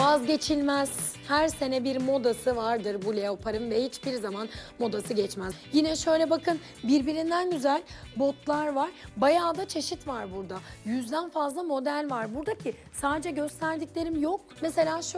vazgeçilmez. Her sene bir modası vardır bu leoparın ve hiçbir zaman modası geçmez. Yine şöyle bakın, birbirinden güzel botlar var. Bayağı da çeşit var burada. 100'den fazla model var. Buradaki sadece gösterdiklerim yok. Mesela şu